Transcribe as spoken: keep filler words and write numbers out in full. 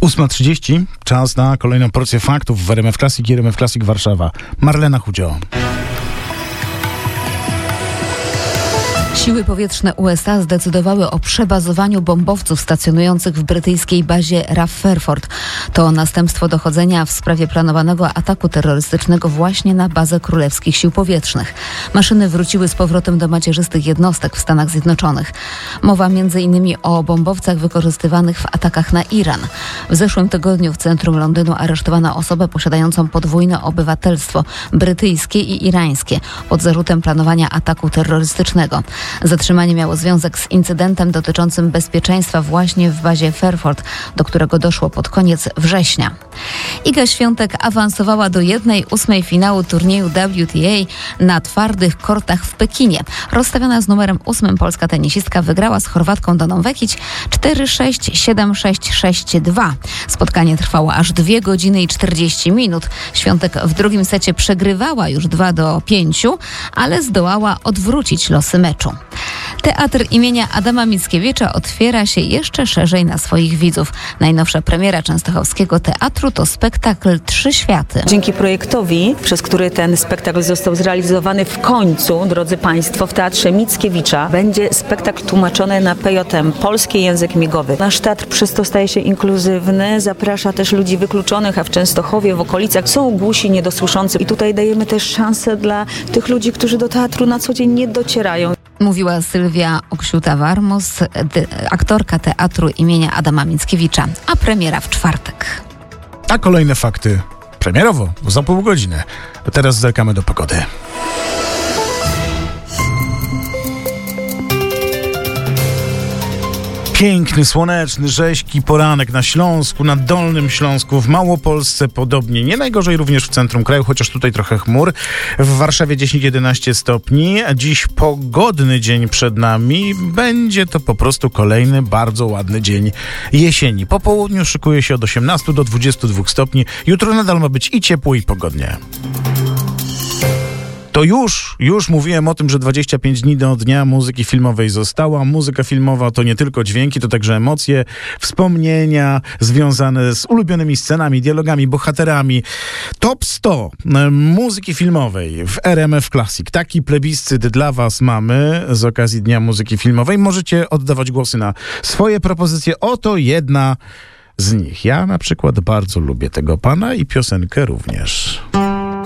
ósma trzydzieści, czas na kolejną porcję faktów w R M F Classic i R M F Classic Warszawa. Marlena Chudzio. Siły powietrzne U S A zdecydowały o przebazowaniu bombowców stacjonujących w brytyjskiej bazie R A F Fairford. To następstwo dochodzenia w sprawie planowanego ataku terrorystycznego właśnie na bazę Królewskich Sił Powietrznych. Maszyny wróciły z powrotem do macierzystych jednostek w Stanach Zjednoczonych. Mowa między innymi o bombowcach wykorzystywanych w atakach na Iran. W zeszłym tygodniu w centrum Londynu aresztowano osobę posiadającą podwójne obywatelstwo, brytyjskie i irańskie, pod zarzutem planowania ataku terrorystycznego. Zatrzymanie miało związek z incydentem dotyczącym bezpieczeństwa właśnie w bazie Fairford, do którego doszło pod koniec września. Iga Świątek awansowała do jednej ósmej finału turnieju W T A na twardych kortach w Pekinie. Rozstawiona z numerem ósmym polska tenisistka wygrała z Chorwatką Doną Vekić cztery sześć, siedem sześć, sześć dwa. Spotkanie trwało aż dwie godziny i czterdzieści minut. Świątek w drugim secie przegrywała już dwa do pięciu, ale zdołała odwrócić losy meczu. Teatr imienia Adama Mickiewicza otwiera się jeszcze szerzej na swoich widzów. Najnowsza premiera częstochowskiego teatru to spektakl Trzy Światy. Dzięki projektowi, przez który ten spektakl został zrealizowany w końcu, drodzy Państwo, w Teatrze Mickiewicza będzie spektakl tłumaczony na P J M, polski język migowy. Nasz teatr przez to staje się inkluzywny, zaprasza też ludzi wykluczonych, a w Częstochowie, w okolicach są głusi, niedosłyszący. I tutaj dajemy też szansę dla tych ludzi, którzy do teatru na co dzień nie docierają. Mówiła Sylwia Oksiuta-Warmus, aktorka teatru imienia Adama Mickiewicza, a premiera w czwartek. A kolejne fakty premierowo, za pół godziny. Teraz zerkamy do pogody. Piękny, słoneczny, rzeźki poranek na Śląsku, na Dolnym Śląsku, w Małopolsce podobnie. Nie najgorzej również w centrum kraju, chociaż tutaj trochę chmur. W Warszawie dziesięć jedenaście stopni. Dziś pogodny dzień przed nami. Będzie to po prostu kolejny bardzo ładny dzień jesieni. Po południu szykuje się od osiemnastu do dwudziestu dwóch stopni. Jutro nadal ma być i ciepło, i pogodnie. To już, już mówiłem o tym, że dwadzieścia pięć dni do Dnia Muzyki Filmowej została. Muzyka filmowa to nie tylko dźwięki, to także emocje, wspomnienia związane z ulubionymi scenami, dialogami, bohaterami. Top sto muzyki filmowej w R M F Classic. Taki plebiscyt dla Was mamy z okazji Dnia Muzyki Filmowej. Możecie oddawać głosy na swoje propozycje. Oto jedna z nich. Ja na przykład bardzo lubię tego pana i piosenkę również.